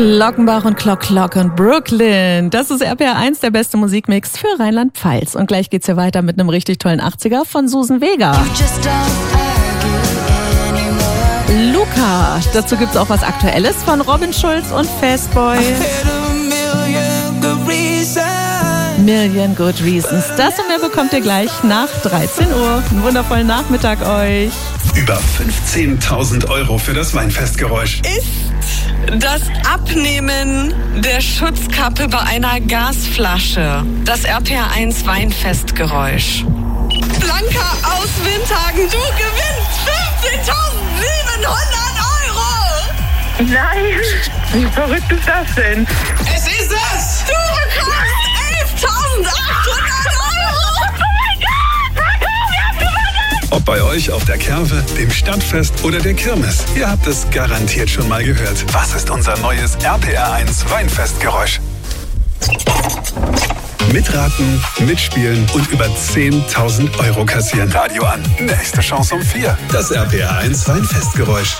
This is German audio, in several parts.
Lockenbach und Clock und Brooklyn. Das ist RPR 1, der beste Musikmix für Rheinland-Pfalz. Und gleich geht's hier weiter mit einem richtig tollen 80er von Susan Vega. Luca. Dazu gibt's auch was Aktuelles von Robin Schulz und Fastboy. Million Good Reasons. Das und mehr bekommt ihr gleich nach 13 Uhr. Einen wundervollen Nachmittag euch. Über 15.000 € für das Weinfestgeräusch. Ist das Abnehmen der Schutzkappe bei einer Gasflasche das RPR 1 Weinfestgeräusch. Blanca aus Windhagen, du gewinnst 15.700 €! Nein, wie verrückt ist das denn? Es ist es! Du bekommst 11.800 €! Ob bei euch auf der Kerwe, dem Stadtfest oder der Kirmes, ihr habt es garantiert schon mal gehört. Was ist unser neues RPR 1 Weinfestgeräusch? Mitraten, mitspielen und über 10.000 € kassieren. Radio an. Nächste Chance um 4. Das RPR 1 Weinfestgeräusch.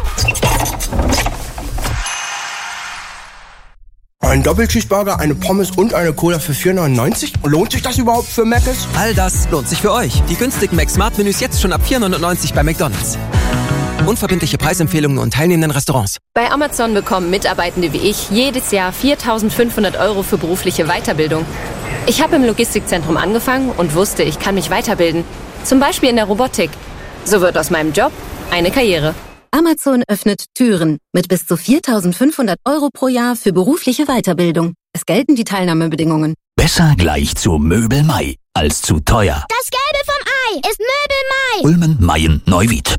Ein Doppelcheeseburger, eine Pommes und eine Cola für 4,99? Lohnt sich das überhaupt für Mc's? All das lohnt sich für euch. Die günstigen Mac-Smart-Menüs jetzt schon ab 4,99 bei McDonald's. Unverbindliche Preisempfehlungen und teilnehmenden Restaurants. Bei Amazon bekommen Mitarbeitende wie ich jedes Jahr 4.500 € für berufliche Weiterbildung. Ich habe im Logistikzentrum angefangen und wusste, ich kann mich weiterbilden. Zum Beispiel in der Robotik. So wird aus meinem Job eine Karriere. Amazon öffnet Türen mit bis zu 4.500 € pro Jahr für berufliche Weiterbildung. Es gelten die Teilnahmebedingungen. Besser gleich zu Möbel Mai als zu teuer. Das Gelbe vom Ei ist Möbel Mai. Ulmen, Mayen, Neuwied.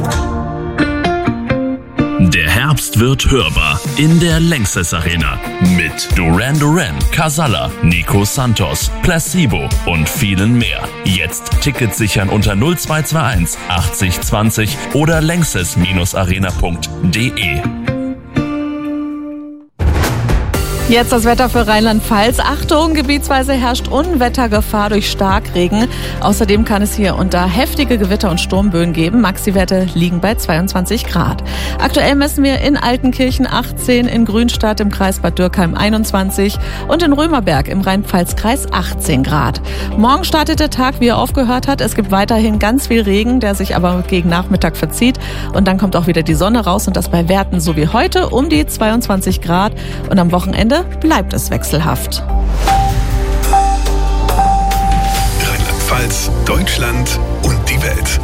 Der Herbst wird hörbar in der Lanxess Arena mit Duran Duran, Casalla, Nico Santos, Placebo und vielen mehr. Jetzt Tickets sichern unter 0221 80 20 oder lanxess-arena.de. Jetzt das Wetter für Rheinland-Pfalz. Achtung, gebietsweise herrscht Unwettergefahr durch Starkregen. Außerdem kann es hier und da heftige Gewitter und Sturmböen geben. Maxi-Werte liegen bei 22 Grad. Aktuell messen wir in Altenkirchen 18, in Grünstadt im Kreis Bad Dürkheim 21 und in Römerberg im Rhein-Pfalz-Kreis 18 Grad. Morgen startet der Tag, wie er aufgehört hat. Es gibt weiterhin ganz viel Regen, der sich aber gegen Nachmittag verzieht. Und dann kommt auch wieder die Sonne raus und das bei Werten so wie heute um die 22 Grad. Und am Wochenende bleibt es wechselhaft. Rheinland-Pfalz, Deutschland und die Welt.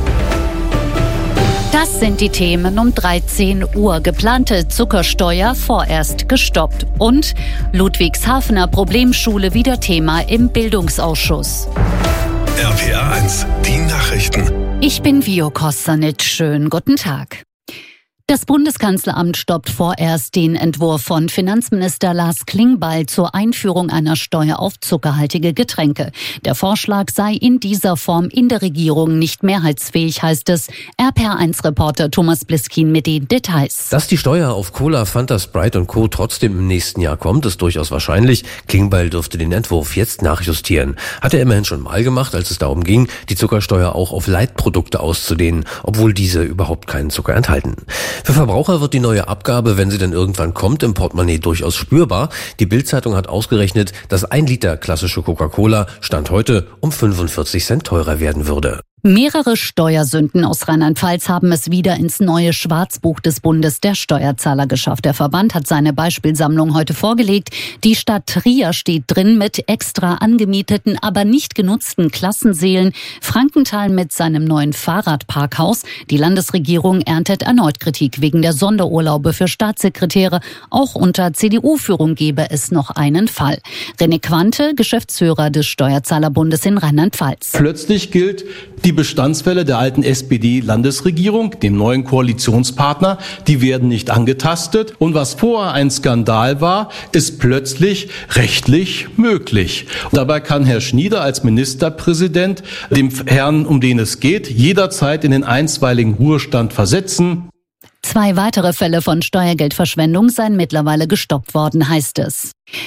Das sind die Themen um 13 Uhr. Geplante Zuckersteuer vorerst gestoppt. Und Ludwigshafener Problemschule wieder Thema im Bildungsausschuss. RPR 1, die Nachrichten. Ich bin Vio Kossanitsch. Schönen guten Tag. Das Bundeskanzleramt stoppt vorerst den Entwurf von Finanzminister Lars Klingbeil zur Einführung einer Steuer auf zuckerhaltige Getränke. Der Vorschlag sei in dieser Form in der Regierung nicht mehrheitsfähig, heißt es. RPR1-Reporter Thomas Bliskin mit den Details. Dass die Steuer auf Cola, Fanta, Sprite und Co. trotzdem im nächsten Jahr kommt, ist durchaus wahrscheinlich. Klingbeil dürfte den Entwurf jetzt nachjustieren. Hat er immerhin schon mal gemacht, als es darum ging, die Zuckersteuer auch auf Leitprodukte auszudehnen, obwohl diese überhaupt keinen Zucker enthalten. Für Verbraucher wird die neue Abgabe, wenn sie dann irgendwann kommt, im Portemonnaie durchaus spürbar. Die Bild-Zeitung hat ausgerechnet, dass 1 Liter klassische Coca-Cola Stand heute um 45 Cent teurer werden würde. Mehrere Steuersünden aus Rheinland-Pfalz haben es wieder ins neue Schwarzbuch des Bundes der Steuerzahler geschafft. Der Verband hat seine Beispielsammlung heute vorgelegt. Die Stadt Trier steht drin mit extra angemieteten, aber nicht genutzten Klassenseelen. Frankenthal mit seinem neuen Fahrradparkhaus. Die Landesregierung erntet erneut Kritik wegen der Sonderurlaube für Staatssekretäre. Auch unter CDU-Führung gebe es noch einen Fall. René Quante, Geschäftsführer des Steuerzahlerbundes in Rheinland-Pfalz. Plötzlich gilt, die Bestandsfälle der alten SPD-Landesregierung, dem neuen Koalitionspartner, die werden nicht angetastet. Und was vorher ein Skandal war, ist plötzlich rechtlich möglich. Und dabei kann Herr Schnieder als Ministerpräsident dem Herrn, um den es geht, jederzeit in den einstweiligen Ruhestand versetzen. 2 weitere Fälle von Steuergeldverschwendung seien mittlerweile gestoppt worden, heißt es.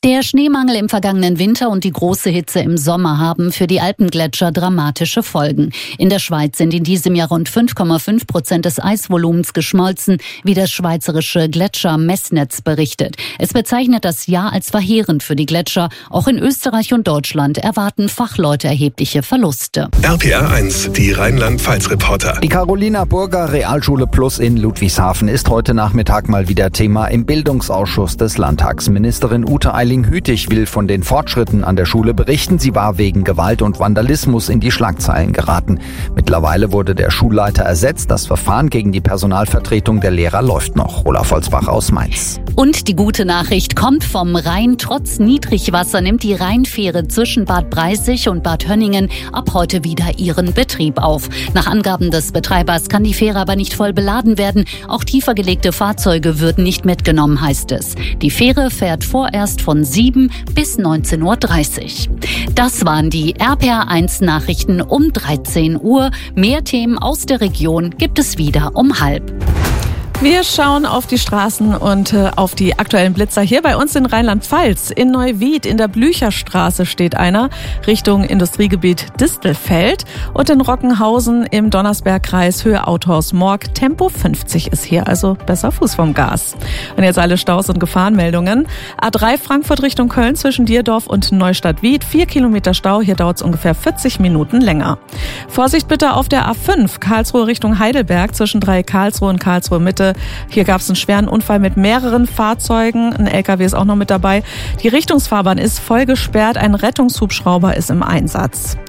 Der Schneemangel im vergangenen Winter und die große Hitze im Sommer haben für die Alpengletscher dramatische Folgen. In der Schweiz sind in diesem Jahr rund 5,5% des Eisvolumens geschmolzen, wie das schweizerische Gletschermessnetz berichtet. Es bezeichnet das Jahr als verheerend für die Gletscher. Auch in Österreich und Deutschland erwarten Fachleute erhebliche Verluste. RPR 1, die Rheinland-Pfalz-Reporter. Die Carolina Burger Realschule Plus in Ludwigshafen ist heute Nachmittag mal wieder Thema im Bildungsausschuss des Landtags. Ministerin Ute Eiling-Hütig will von den Fortschritten an der Schule berichten. Sie war wegen Gewalt und Vandalismus in die Schlagzeilen geraten. Mittlerweile wurde der Schulleiter ersetzt. Das Verfahren gegen die Personalvertretung der Lehrer läuft noch. Olaf Holzbach aus Mainz. Und die gute Nachricht kommt vom Rhein. Trotz Niedrigwasser nimmt die Rheinfähre zwischen Bad Breisig und Bad Hönningen ab heute wieder ihren Betrieb auf. Nach Angaben des Betreibers kann die Fähre aber nicht voll beladen werden. Auch tiefer gelegte Fahrzeuge würden nicht mitgenommen, heißt es. Die Fähre fährt vorerst von 7 bis 19:30 Uhr. Das waren die RPR1 Nachrichten um 13 Uhr. Mehr Themen aus der Region gibt es wieder um 12:30. Wir schauen auf die Straßen und auf die aktuellen Blitzer hier bei uns in Rheinland-Pfalz. In Neuwied in der Blücherstraße steht einer Richtung Industriegebiet Distelfeld und in Rockenhausen im Donnersbergkreis Höhe Autohaus Morg. Tempo 50 ist hier, also besser Fuß vom Gas. Und jetzt alle Staus und Gefahrenmeldungen. A3 Frankfurt Richtung Köln zwischen Dierdorf und Neustadt-Wied. 4 Kilometer Stau, hier dauert es ungefähr 40 Minuten länger. Vorsicht bitte auf der A5 Karlsruhe Richtung Heidelberg zwischen Dreieck Karlsruhe und Karlsruhe Mitte. Hier gab es einen schweren Unfall mit mehreren Fahrzeugen. Ein LKW ist auch noch mit dabei. Die Richtungsfahrbahn ist voll gesperrt. Ein Rettungshubschrauber ist im Einsatz.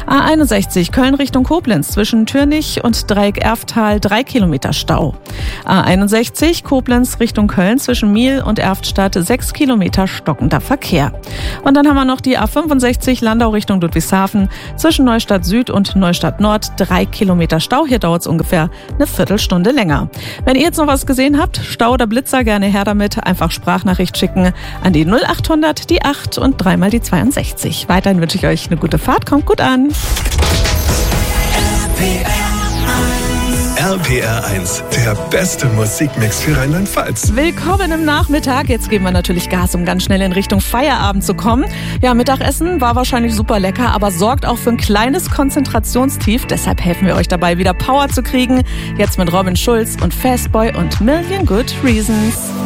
A61 Köln Richtung Koblenz zwischen Türnich und Dreieck Erftal 3 Kilometer Stau. A61 Koblenz Richtung Köln zwischen Miel und Erftstadt 6 Kilometer stockender Verkehr. Und dann haben wir noch die A65 Landau Richtung Ludwigshafen zwischen Neustadt Süd und Neustadt Nord 3 Kilometer Stau. Hier dauert es ungefähr eine Viertelstunde länger. Wenn ihr jetzt noch was gesehen habt, Stau oder Blitzer, gerne her damit. Einfach Sprachnachricht schicken an die 0800, die 8 und 3 mal die 62. Weiterhin wünsche ich euch eine gute Fahrt. Kommt gut an. RPR 1, der beste Musikmix für Rheinland-Pfalz. Willkommen im Nachmittag. Jetzt geben wir natürlich Gas, um ganz schnell in Richtung Feierabend zu kommen. Ja, Mittagessen war wahrscheinlich super lecker, aber sorgt auch für ein kleines Konzentrationstief. Deshalb helfen wir euch dabei, wieder Power zu kriegen. Jetzt mit Robin Schulz und Fastboy und Million Good Reasons.